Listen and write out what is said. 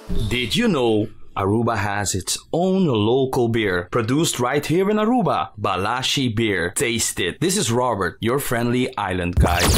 Did you know Aruba has its own local beer produced right here in Aruba? Balashi Beer. Taste it. This is Robert, your friendly island guide.